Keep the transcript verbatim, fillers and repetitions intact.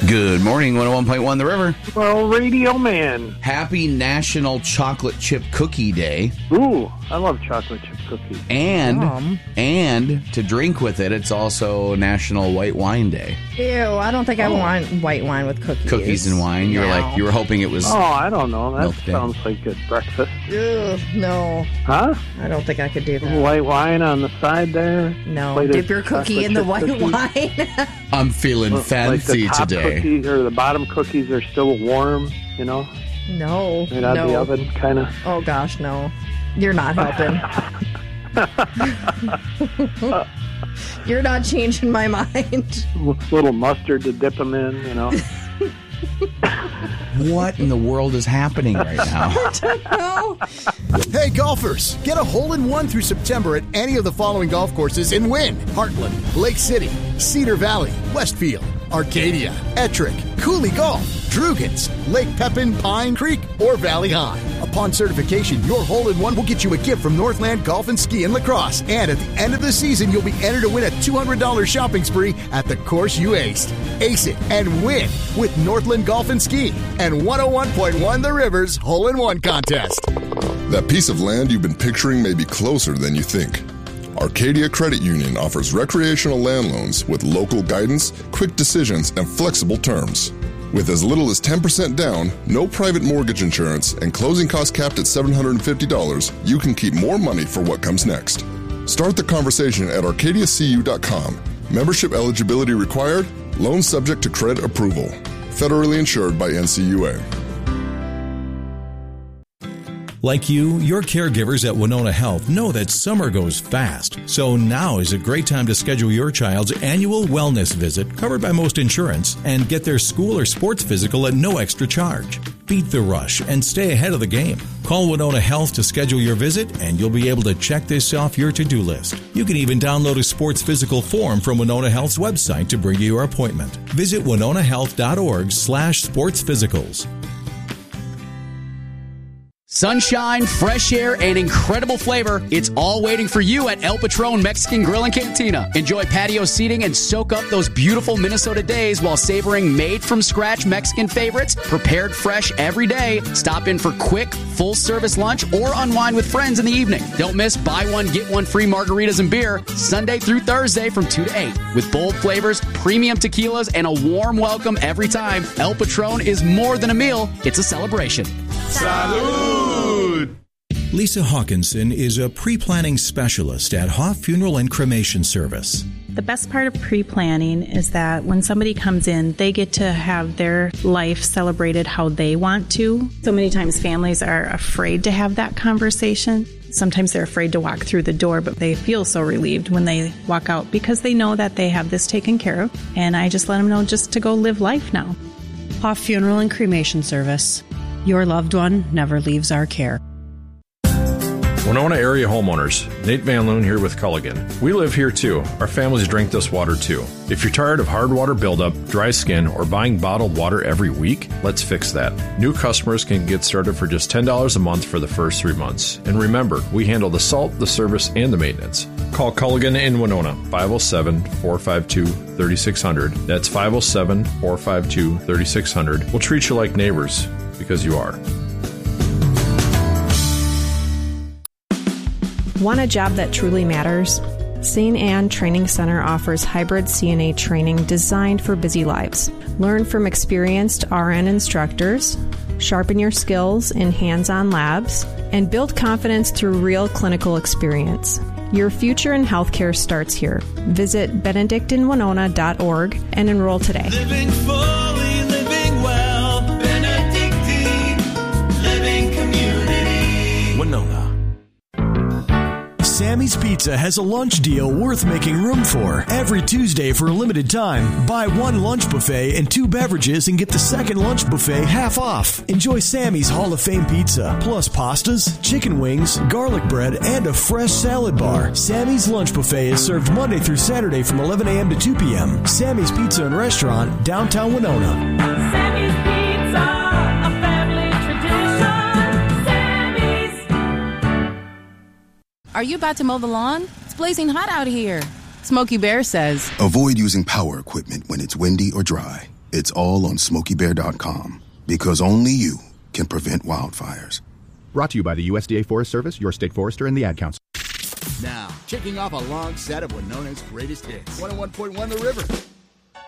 Good morning, one oh one point one The River. Well, Radio Man. Happy National Chocolate Chip Cookie Day. Ooh, I love chocolate chip cookies. And, Yum. and to drink with it, it's also National White Wine Day. Ew, I don't think I Oh. want white wine with cookies. Cookies and wine. You were No. like, you were hoping it was... Oh, I don't know. That Milk day. sounds like good breakfast. Ugh, no, Huh? I don't think I could do that. White wine on the side there. No, Plate of dip your cookie chocolate in the chip white cookies. wine. I'm feeling Like fancy the top today. cookie or the bottom cookies are still warm, you know, No, right out of the no. oven, kind of. Oh gosh, no. You're not helping. You're not changing my mind. Little mustard to dip them in, you know. What in the world is happening right now? No. Hey golfers, get a hole-in-one through September at any of the following golf courses and win. Heartland, Lake City, Cedar Valley, Westfield, Arcadia, Ettrick, Cooley Golf, Drugans, Lake Pepin, Pine Creek, or Valley High. Upon certification, your hole-in-one will get you a gift from Northland Golf and Ski and Lacrosse. And at the end of the season, you'll be entered to win a two hundred dollars shopping spree at the course you aced. Ace it and win with Northland Golf and Ski and one oh one point one The River's Hole-in-One Contest. That piece of land you've been picturing may be closer than you think. Arcadia Credit Union offers recreational land loans with local guidance, quick decisions, and flexible terms. With as little as ten percent down, no private mortgage insurance, and closing costs capped at seven hundred fifty dollars, you can keep more money for what comes next. Start the conversation at arcadia c u dot com. Membership eligibility required. Loan subject to credit approval. Federally insured by N C U A. Like you, your caregivers at Winona Health know that summer goes fast. So now is a great time to schedule your child's annual wellness visit, covered by most insurance, and get their school or sports physical at no extra charge. Beat the rush and stay ahead of the game. Call Winona Health to schedule your visit, and you'll be able to check this off your to-do list. You can even download a sports physical form from Winona Health's website to bring you your appointment. Visit winona health dot org slash sports physicals. Sunshine, fresh air, and incredible flavor. It's all waiting for you at El Patron Mexican Grill and Cantina. Enjoy patio seating and soak up those beautiful Minnesota days while savoring made-from-scratch Mexican favorites, prepared fresh every day. Stop in for quick, full-service lunch or unwind with friends in the evening. Don't miss buy one, get one free margaritas and beer Sunday through Thursday from two to eight. With bold flavors, premium tequilas, and a warm welcome every time, El Patron is more than a meal. It's a celebration. Salud! Lisa Hawkinson is a pre-planning specialist at Hoff Funeral and Cremation Service. The best part of pre-planning is that when somebody comes in, they get to have their life celebrated how they want to. So many times families are afraid to have that conversation. Sometimes they're afraid to walk through the door, but they feel so relieved when they walk out because they know that they have this taken care of. And I just let them know just to go live life now. Hoff Funeral and Cremation Service. Your loved one never leaves our care. Winona area homeowners, Nate Van Loon here with Culligan. We live here too. Our families drink this water too. If you're tired of hard water buildup, dry skin, or buying bottled water every week, let's fix that. New customers can get started for just ten dollars a month for the first three months. And remember, we handle the salt, the service, and the maintenance. Call Culligan in Winona, five oh seven, four five two, three six zero zero. That's five oh seven, four five two, three six zero zero. We'll treat you like neighbors, because you are. Want a job that truly matters? Saint Anne Training Center offers hybrid C N A training designed for busy lives. Learn from experienced R N instructors, sharpen your skills in hands-on labs, and build confidence through real clinical experience. Your future in healthcare starts here. Visit benedictine winona dot org and enroll today. Living fully, living well. Benedictine Living Community. Winona. Sammy's Pizza has a lunch deal worth making room for. Every Tuesday for a limited time, buy one lunch buffet and two beverages and get the second lunch buffet half off. Enjoy Sammy's Hall of Fame pizza, plus pastas, chicken wings, garlic bread, and a fresh salad bar. Sammy's Lunch Buffet is served Monday through Saturday from eleven a.m. to two p.m. Sammy's Pizza and Restaurant, downtown Winona. Sammy's Pizza, a family tradition. Sammy's. Are you about to mow the lawn? It's blazing hot out here. Smokey Bear says, avoid using power equipment when it's windy or dry. It's all on Smokey Bear dot com, because only you can prevent wildfires. Brought to you by the U S D A Forest Service, your state forester, and the Ad Council. Now, kicking off a long set of Winona's greatest hits. one oh one point one The River.